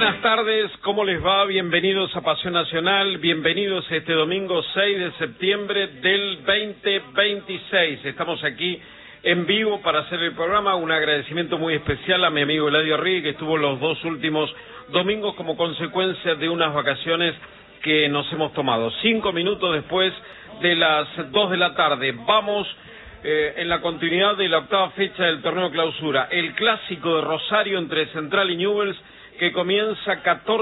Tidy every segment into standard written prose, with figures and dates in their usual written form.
Buenas tardes, ¿cómo les va? Bienvenidos a Pasión Nacional, bienvenidos este domingo 6 de septiembre del 2026. Estamos aquí en vivo para hacer el programa. Un agradecimiento muy especial a mi amigo Eladio Arri, que estuvo los dos últimos domingos como consecuencia de unas vacaciones que nos hemos tomado. 5 minutos después de las 2 de la tarde. Vamos en la continuidad de la octava fecha del torneo clausura. El clásico de Rosario entre Central y Newell's, que comienza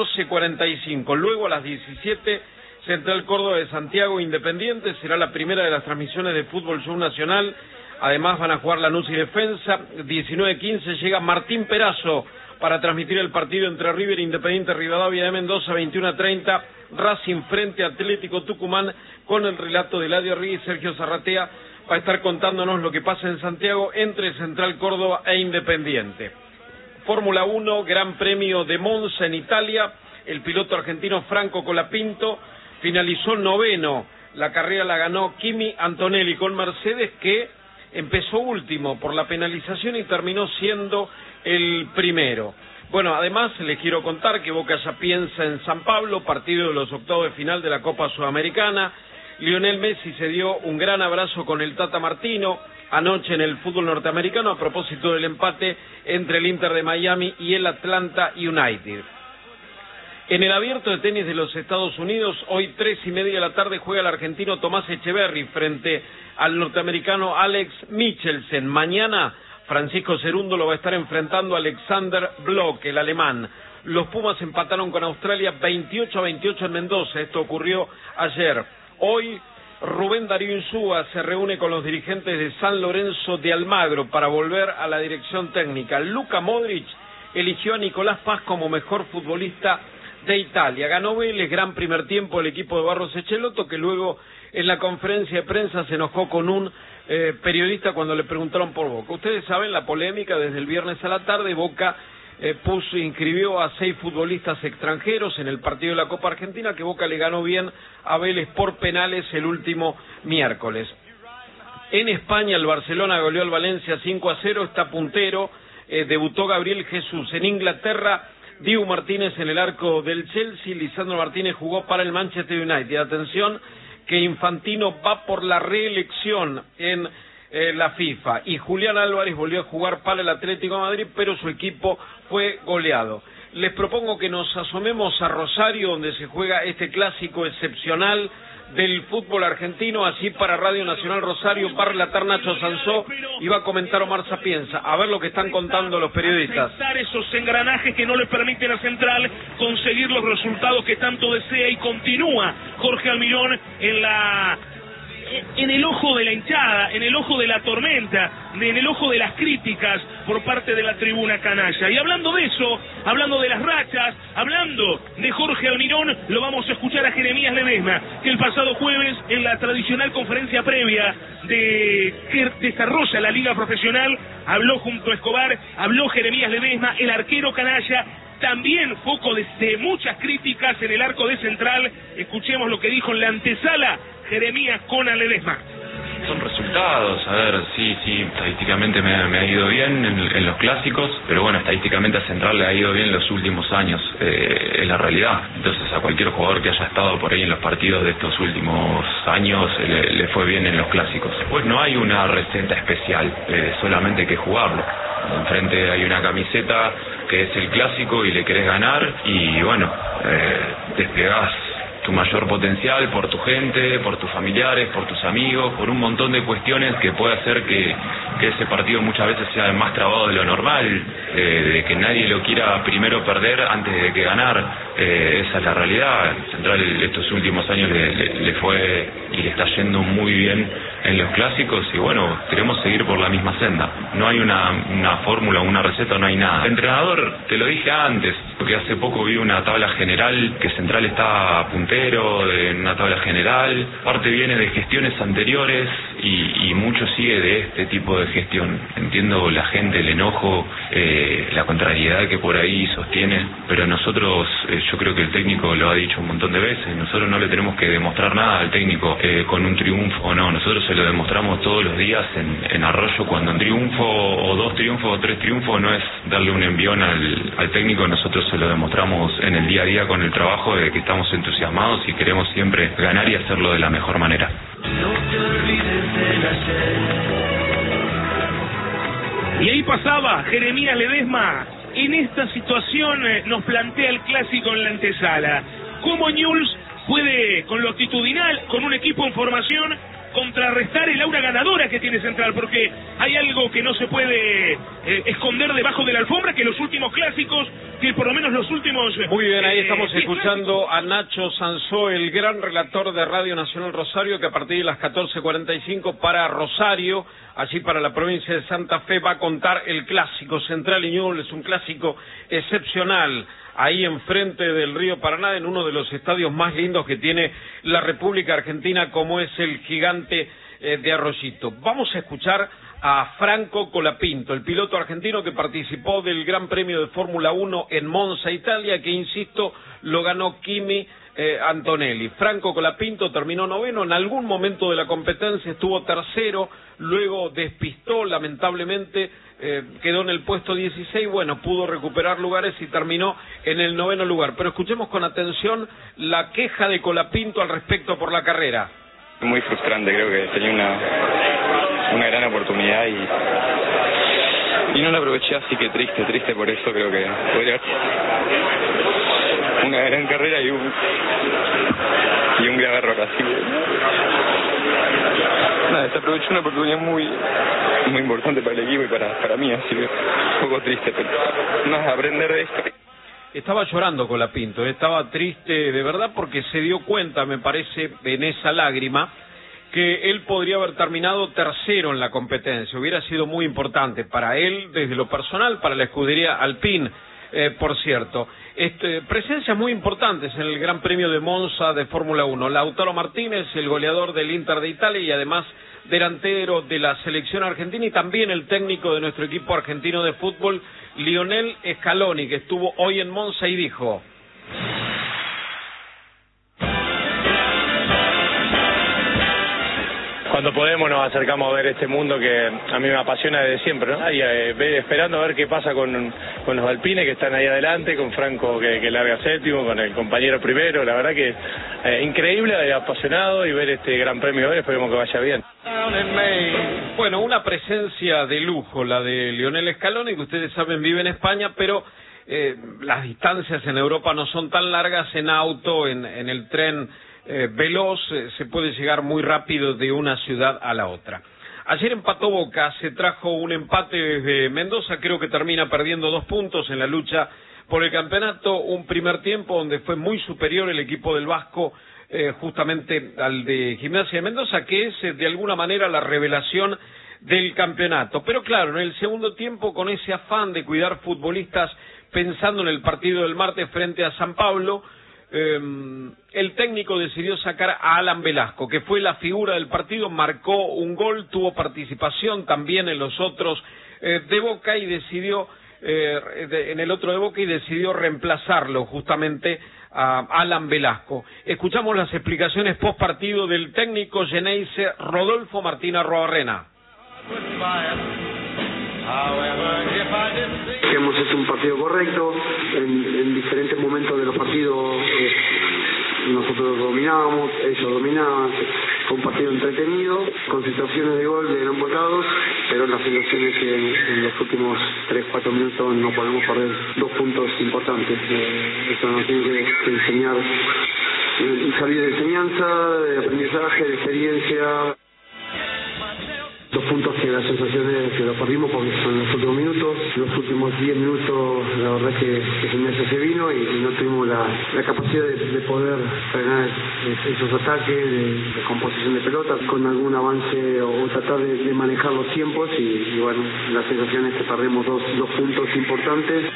14:45. Luego a las 17, Central Córdoba de Santiago Independiente. Será la primera de las transmisiones de Fútbol Show Nacional. Además van a jugar Lanús y Defensa. 19:15 llega Martín Perazo para transmitir el partido entre River e Independiente Rivadavia de Mendoza. 21:30 Racing frente a Atlético Tucumán, con el relato de Eladio Arri. Sergio Zarratea va a estar contándonos lo que pasa en Santiago entre Central Córdoba e Independiente. Fórmula 1, Gran Premio de Monza en Italia. El piloto argentino Franco Colapinto finalizó noveno. La carrera la ganó Kimi Antonelli con Mercedes, que empezó último por la penalización y terminó siendo el primero. Bueno, además les quiero contar que Boca ya piensa en San Pablo, partido de los octavos de final de la Copa Sudamericana. Lionel Messi se dio un gran abrazo con el Tata Martino anoche en el fútbol norteamericano a propósito del empate entre el Inter de Miami y el Atlanta United. En el abierto de tenis de los Estados Unidos, hoy 3:30 de la tarde juega el argentino Tomás Echeverry frente al norteamericano Alex Michelsen. Mañana Francisco Cerundo lo va a estar enfrentando a Alexander Block, el alemán. Los Pumas empataron con Australia 28-28 en Mendoza. Esto ocurrió ayer. Hoy Rubén Darío Insúa se reúne con los dirigentes de San Lorenzo de Almagro para volver a la dirección técnica. Luka Modric eligió a Nicolás Paz como mejor futbolista de Italia. Ganó Vélez, gran primer tiempo el equipo de Barros Echelotto, que luego en la conferencia de prensa se enojó con un periodista cuando le preguntaron por Boca. Ustedes saben la polémica desde el viernes a la tarde. Boca inscribió a 6 futbolistas extranjeros en el partido de la Copa Argentina, que Boca le ganó bien a Vélez por penales el último miércoles. En España el Barcelona goleó al Valencia 5-0, está puntero, debutó Gabriel Jesús. En Inglaterra, Dibu Martínez en el arco del Chelsea, Lisandro Martínez jugó para el Manchester United. Atención que Infantino va por la reelección en la FIFA, y Julián Álvarez volvió a jugar para el Atlético de Madrid, pero su equipo fue goleado. Les propongo que nos asomemos a Rosario, donde se juega este clásico excepcional del fútbol argentino. Así para Radio Nacional Rosario va a relatar Nacho Sansó y va a comentar Omar Sapienza. A ver lo que están contando los periodistas. Esos engranajes que no le permiten a Central conseguir los resultados que tanto desea, y continúa Jorge Almirón en el ojo de la hinchada, en el ojo de la tormenta, en el ojo de las críticas por parte de la tribuna canalla. Y hablando de eso, hablando de las rachas, hablando de Jorge Almirón, lo vamos a escuchar a Jeremías Ledesma, que el pasado jueves, en la tradicional conferencia previa que desarrolla la Liga Profesional, habló junto a Escobar, habló Jeremías Ledesma, el arquero canalla, también foco de muchas críticas en el arco de Central. Escuchemos lo que dijo en la antesala Jeremías con Ledesma. Son resultados, a ver, sí, estadísticamente me ha ido bien en los clásicos, pero bueno, estadísticamente a Central le ha ido bien los últimos años, es la realidad. Entonces a cualquier jugador que haya estado por ahí en los partidos de estos últimos años le fue bien en los clásicos. Pues no hay una receta especial, solamente hay que jugarlo. Enfrente hay una camiseta que es el clásico y le querés ganar, y bueno, desplegás tu mayor potencial por tu gente, por tus familiares, por tus amigos, por un montón de cuestiones que puede hacer que ese partido muchas veces sea más trabado de lo normal, de que nadie lo quiera primero perder antes de que ganar. Esa es la realidad. Central estos últimos años le fue y le está yendo muy bien en los clásicos, y bueno, queremos seguir por la misma senda. No hay una fórmula, una receta, no hay nada. El entrenador, te lo dije antes, porque hace poco vi una tabla general que Central está puntero en una tabla general. Parte viene de gestiones anteriores y mucho sigue de este tipo de gestión. Entiendo la gente, el enojo, la contrariedad que por ahí sostiene, pero nosotros, yo creo que el técnico lo ha dicho un montón de veces, nosotros no le tenemos que demostrar nada al técnico con un triunfo o no. Nosotros se lo demostramos todos los días en Arroyo, cuando un triunfo o 2 triunfos o 3 triunfos no es darle un envión al técnico, nosotros se lo demostramos en el día a día con el trabajo, de que estamos entusiasmados y queremos siempre ganar y hacerlo de la mejor manera. Y ahí pasaba Jeremías Ledesma. En esta situación nos plantea el clásico en la antesala. ¿Cómo Newell's puede, con lo actitudinal, con un equipo en formación, contrarrestar el aura ganadora que tiene Central? Porque hay algo que no se puede esconder debajo de la alfombra, que los últimos clásicos, que por lo menos los últimos... Muy bien, ahí estamos escuchando a Nacho Sansó, el gran relator de Radio Nacional Rosario, que a partir de las 14:45 para Rosario, allí para la provincia de Santa Fe, va a contar el clásico Central y Newell's. Es un clásico excepcional, ahí enfrente del río Paraná, en uno de los estadios más lindos que tiene la República Argentina, como es el Gigante de Arroyito. Vamos a escuchar a Franco Colapinto, el piloto argentino que participó del Gran Premio de Fórmula 1 en Monza, Italia, que, insisto, lo ganó Kimi Antonelli. Franco Colapinto terminó noveno, en algún momento de la competencia estuvo tercero, luego despistó, lamentablemente, quedó en el puesto 16, bueno, pudo recuperar lugares y terminó en el 9º lugar. Pero escuchemos con atención la queja de Colapinto al respecto por la carrera. Muy frustrante, creo que tenía una gran oportunidad y no la aproveché, así que triste por eso. Creo que podría una gran carrera y un grave error, así que nada, se aprovechó una oportunidad muy importante para el equipo y para mí, así que un poco triste, pero más aprender de esto. Estaba llorando Colapinto, estaba triste de verdad, porque se dio cuenta, me parece, en esa lágrima, que él podría haber terminado tercero en la competencia. Hubiera sido muy importante para él, desde lo personal, para la escudería Alpine, por cierto. Presencias muy importantes en el Gran Premio de Monza de Fórmula 1. Lautaro Martínez, el goleador del Inter de Italia y además delantero de la selección argentina, y también el técnico de nuestro equipo argentino de fútbol, Lionel Scaloni, que estuvo hoy en Monza y dijo: cuando podemos nos acercamos a ver este mundo que a mí me apasiona desde siempre, ¿no? Y esperando a ver qué pasa con los alpines que están ahí adelante, con Franco que larga séptimo, con el compañero primero. La verdad que increíble, apasionado, y ver este gran premio hoy, esperemos que vaya bien. Bueno, una presencia de lujo la de Lionel Scaloni, que ustedes saben vive en España, pero las distancias en Europa no son tan largas. En auto, en el tren veloz, se puede llegar muy rápido de una ciudad a la otra. Ayer empató Boca, se trajo un empate desde Mendoza, creo que termina perdiendo 2 puntos en la lucha por el campeonato. Un primer tiempo donde fue muy superior el equipo del Vasco, justamente al de Gimnasia de Mendoza, que es de alguna manera la revelación del campeonato. Pero claro, en el segundo tiempo, con ese afán de cuidar futbolistas, pensando en el partido del martes frente a San Pablo, el técnico decidió sacar a Alan Velasco, que fue la figura del partido, marcó un gol, tuvo participación también en los otros de Boca, y decidió en el otro de Boca, y decidió reemplazarlo justamente a Alan Velasco. Escuchamos las explicaciones post partido del técnico Geneise Rodolfo Martín Arrobarrena. Hemos hecho un partido correcto, en diferentes momentos de los partidos nosotros dominábamos, ellos dominaban, fue un partido entretenido, con situaciones de gol de ambos lados, pero las situaciones que en los últimos 3-4 minutos no podemos perder 2 puntos importantes. Eso nos tiene que enseñar y salir de enseñanza, de aprendizaje, de experiencia. 2 puntos que la sensación es que lo perdimos porque son los últimos minutos. Los últimos 10 minutos la verdad es que Gimnasia se vino y no tuvimos la capacidad de poder frenar esos ataques de composición de pelotas con algún avance o tratar de manejar los tiempos y bueno, la sensación es que perdemos dos puntos importantes.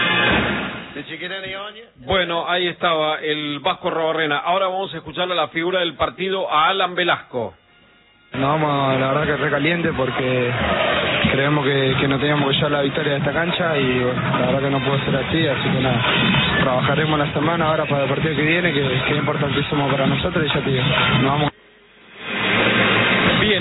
Bueno, ahí estaba el Vasco Arrobarrena. Ahora vamos a escuchar a la figura del partido, a Alan Velasco. Nos vamos, la verdad, que recaliente porque creemos que no teníamos que llevar la victoria de esta cancha y bueno, la verdad que no puede ser así que nada, trabajaremos la semana ahora para el partido que viene, que es importantísimo para nosotros, y ya te digo, nos vamos. Bien,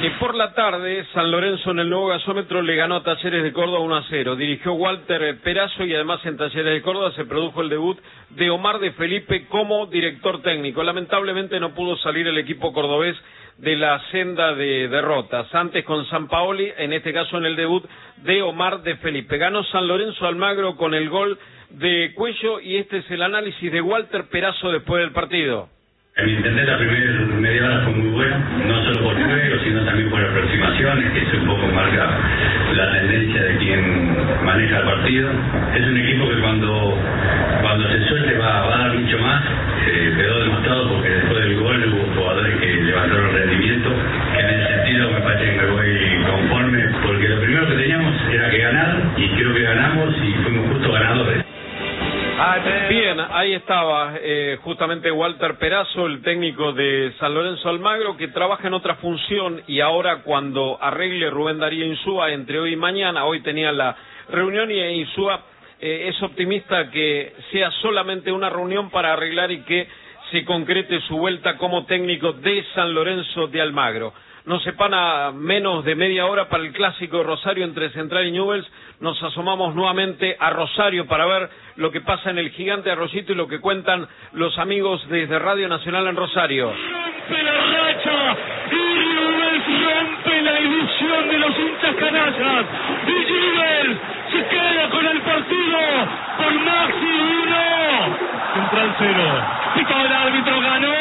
Bien, y por la tarde, San Lorenzo en el nuevo gasómetro le ganó a Talleres de Córdoba 1-0. Dirigió Walter Perazo y además en Talleres de Córdoba se produjo el debut de Omar de Felipe como director técnico. Lamentablemente no pudo salir el equipo cordobés de la senda de derrotas. Antes con Sampaoli, en este caso en el debut de Omar de Felipe. Ganó San Lorenzo Almagro con el gol de Cuello y este es el análisis de Walter Perazo después del partido. Mi entender, la primera media hora fue muy buena, no solo por el juego, sino también por aproximaciones, que eso un poco marca la tendencia de quien maneja el partido. Es un equipo que cuando se suelte va a dar mucho más, quedó demostrado porque después del gol hubo jugadores que levantaron el rendimiento. En ese sentido me parece que me voy conforme, porque lo primero que teníamos era que ganar, y creo que ganamos y fuimos justo ganadores. Bien, ahí estaba justamente Walter Perazo, el técnico de San Lorenzo Almagro, que trabaja en otra función y ahora cuando arregle Rubén Darío Insúa entre hoy y mañana, hoy tenía la reunión y Insúa es optimista que sea solamente una reunión para arreglar y que se concrete su vuelta como técnico de San Lorenzo de Almagro. Nos separa menos de media hora para el clásico de Rosario entre Central y Newell's. Nos asomamos nuevamente a Rosario para ver lo que pasa en el Gigante Arroyito y lo que cuentan los amigos desde Radio Nacional en Rosario. Rompe la racha y Newell's rompe la ilusión de los hinchas canallas. Y Newell's se queda con el partido por Maxi 1. Central 0. Pito el árbitro, ganó.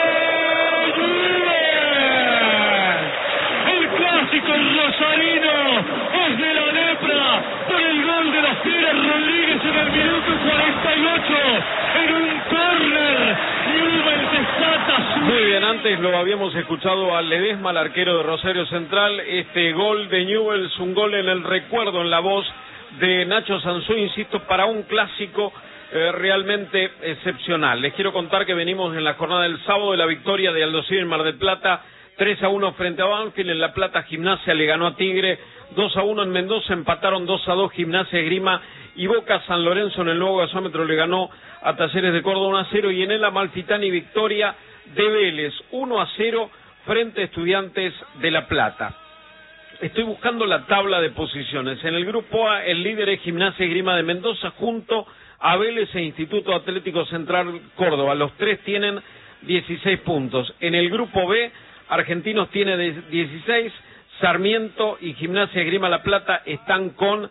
Clásico rosarino es de la lepra por el gol de los Fieras Rodríguez en el minuto 48 en un córner. Newell's desata su... Muy bien, antes lo habíamos escuchado a Ledesma, el arquero de Rosario Central. Este gol de Newell's, un gol en el recuerdo, en la voz de Nacho Sansó, insisto, para un clásico realmente excepcional. Les quiero contar que venimos en la jornada del sábado de la victoria de Aldosivi en Mar del Plata, 3-1 frente a Banfield. En La Plata Gimnasia le ganó a Tigre, 2-1 en Mendoza, empataron 2-2 Gimnasia Esgrima y Boca. San Lorenzo en el nuevo gasómetro le ganó a Talleres de Córdoba 1-0 y en el Amalfitani victoria de Vélez 1-0 frente a Estudiantes de La Plata. Estoy buscando la tabla de posiciones. En el grupo A el líder es Gimnasia Esgrima de Mendoza junto a Vélez e Instituto Atlético Central Córdoba. Los tres tienen 16 puntos. En el grupo B Argentinos tiene 16, Sarmiento y Gimnasia Esgrima La Plata están con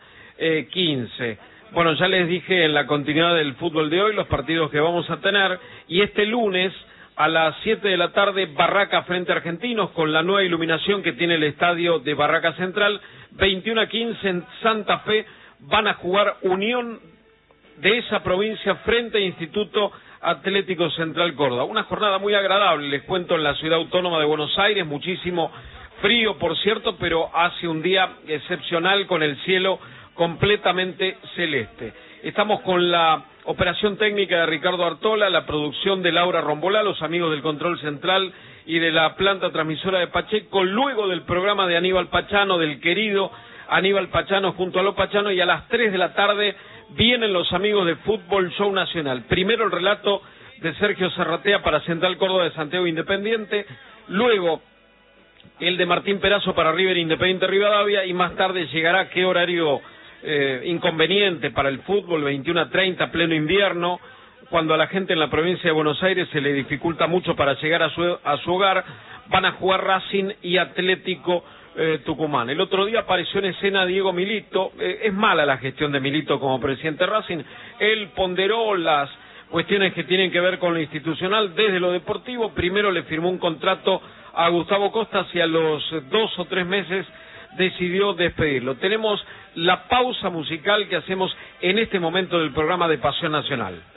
15. Bueno, ya les dije en la continuidad del fútbol de hoy los partidos que vamos a tener y este lunes a las 7 de la tarde Barraca frente a Argentinos con la nueva iluminación que tiene el estadio de Barraca Central. 21-15 en Santa Fe van a jugar Unión de esa provincia frente a Instituto Atlético Central Córdoba. Una jornada muy agradable, les cuento, en la ciudad autónoma de Buenos Aires, muchísimo frío, por cierto, pero hace un día excepcional con el cielo completamente celeste. Estamos con la operación técnica de Ricardo Artola, la producción de Laura Rombolá, los amigos del control central y de la planta transmisora de Pacheco, luego del programa de Aníbal Pachano, del querido Aníbal Pachano junto a Lo Pachano, y a las 3 de la tarde vienen los amigos de Fútbol Show Nacional. Primero el relato de Sergio Serratea para Central Córdoba de Santiago Independiente, luego el de Martín Perazo para River Independiente Rivadavia y más tarde llegará qué horario inconveniente para el fútbol, 21:30, pleno invierno, cuando a la gente en la provincia de Buenos Aires se le dificulta mucho para llegar a su hogar, van a jugar Racing y Atlético Tucumán. El otro día apareció en escena Diego Milito. Es mala la gestión de Milito como presidente de Racing. Él ponderó las cuestiones que tienen que ver con lo institucional desde lo deportivo. Primero le firmó un contrato a Gustavo Costas y a los 2 o 3 meses decidió despedirlo. Tenemos la pausa musical que hacemos en este momento del programa de Pasión Nacional.